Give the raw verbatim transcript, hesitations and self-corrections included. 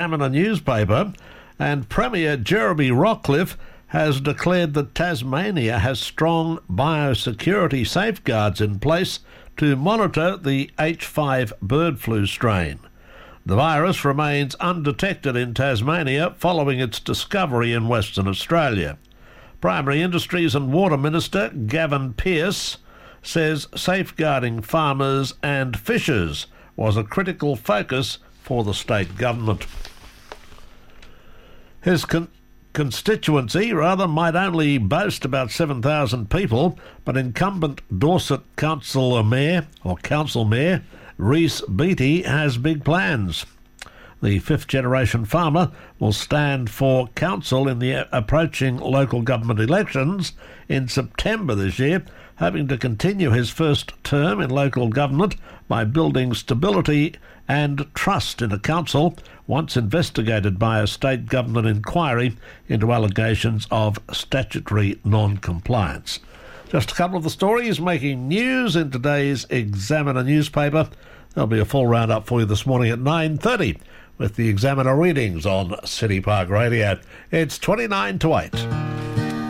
Examiner newspaper, and Premier Jeremy Rockcliffe has declared that Tasmania has strong biosecurity safeguards in place to monitor the H five bird flu strain. The virus remains undetected in Tasmania following its discovery in Western Australia. Primary Industries and Water Minister Gavin Pearce says safeguarding farmers and fishers was a critical focus for the state government. His con- constituency, rather, might only boast about seven thousand people, but incumbent Dorset Council Mayor, or Council Mayor, Rhys Beattie has big plans. The fifth-generation farmer will stand for council in the approaching local government elections in September this year, hoping to continue his first term in local government by building stability and trust in a council once investigated by a state government inquiry into allegations of statutory non-compliance. Just a couple of the stories making news in today's Examiner newspaper. There'll be a full roundup for you this morning at nine thirty with the Examiner readings on City Park Radio. It's twenty-nine to eight.